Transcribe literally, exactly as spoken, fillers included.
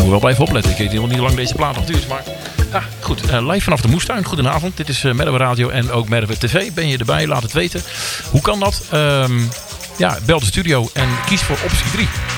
moet wel blijven opletten. Ik weet niet hoe lang deze plaat nog duurt. Maar ah, goed, uh, live vanaf de moestuin. Goedenavond. Dit is uh, Merwe Radio en ook Merwe T V. Ben je erbij? Laat het weten. Hoe kan dat? Um, ja, bel de studio en kies voor optie drie.